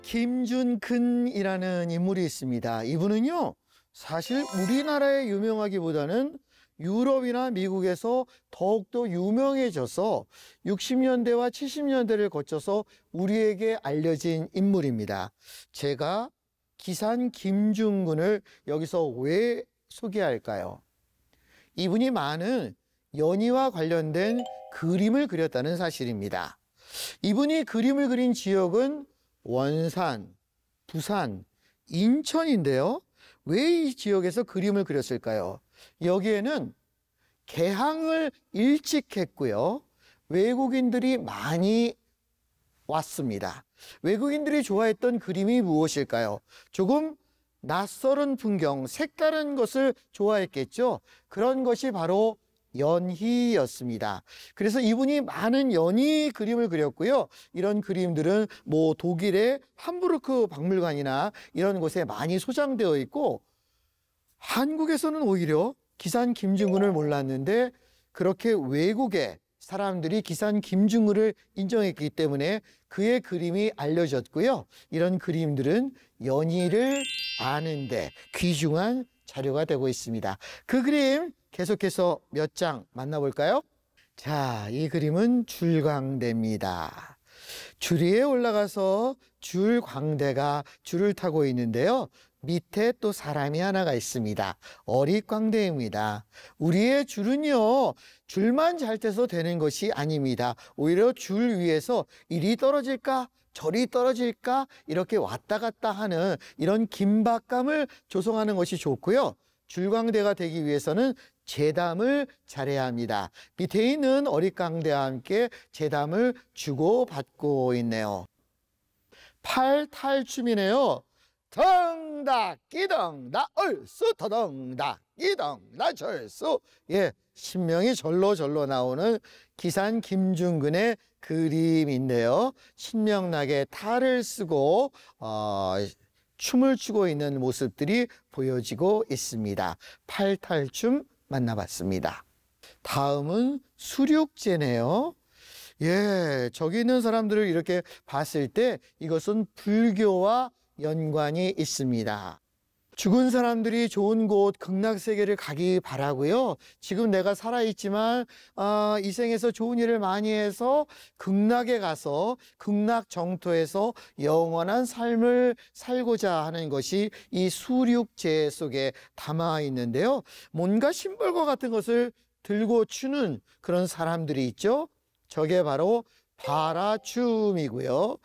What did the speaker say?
김준근이라는 인물이 있습니다. 이분은요, 사실 우리나라에 유명하기보다는 유럽이나 미국에서 더욱더 유명해져서 60년대와 70년대를 거쳐서 우리에게 알려진 인물입니다. 제가 기산 김준근을 여기서 왜 소개할까요? 이분이 많은 연희와 관련된 그림을 그렸다는 사실입니다. 이분이 그림을 그린 지역은 원산, 부산, 인천인데요. 왜 이 지역에서 그림을 그렸을까요? 여기에는 개항을 일찍 했고요. 외국인들이 많이 왔습니다. 외국인들이 좋아했던 그림이 무엇일까요? 조금 낯설은 풍경, 색다른 것을 좋아했겠죠. 그런 것이 바로 연희였습니다. 그래서 이분이 많은 연희 그림을 그렸고요. 이런 그림들은 뭐 독일의 함부르크 박물관이나 이런 곳에 많이 소장되어 있고, 한국에서는 오히려 기산 김준근을 몰랐는데 그렇게 외국의 사람들이 기산 김준근을 인정했기 때문에 그의 그림이 알려졌고요. 이런 그림들은 연희를 아는데 귀중한 자료가 되고 있습니다. 그 그림 계속해서 몇 장 만나볼까요? 자, 이 그림은 줄광대입니다. 줄 위에 올라가서 줄광대가 줄을 타고 있는데요. 밑에 또 사람이 하나가 있습니다. 어릿광대입니다. 우리의 줄은요, 줄만 잘 떼서 되는 것이 아닙니다. 오히려 줄 위에서 이리 떨어질까 저리 떨어질까 이렇게 왔다 갔다 하는 이런 긴박감을 조성하는 것이 좋고요. 줄광대가 되기 위해서는 재담을 잘해야 합니다. 밑에 있는 어릿광대와 함께 재담을 주고받고 있네요. 팔탈춤이네요. 덩다 끼덩다 얼쑤 더덩다 끼덩다 절쑤. 예, 신명이 절로 나오는 기산 김준근의 그림인데요. 신명나게 탈을 쓰고 춤을 추고 있는 모습들이 보여지고 있습니다. 팔탈춤 만나봤습니다. 다음은 수륙제네요. 예, 저기 있는 사람들을 이렇게 봤을 때 이것은 불교와 연관이 있습니다. 죽은 사람들이 좋은 곳 극락세계를 가기 바라고요. 지금 내가 살아있지만 이 생에서 좋은 일을 많이 해서 극락에 가서 극락 정토에서 영원한 삶을 살고자 하는 것이 이 수륙제 속에 담아 있는데요. 뭔가 심벌과 같은 것을 들고 추는 그런 사람들이 있죠. 저게 바로 바라춤이고요.